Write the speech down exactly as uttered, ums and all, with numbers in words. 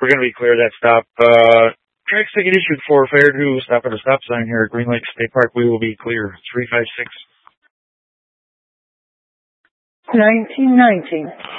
We're going to be clear of that stop. Uh, traffic ticket issued for fare to stop at a stop sign here at Green Lake State Park. We will be clear. three five six. nineteen ninety.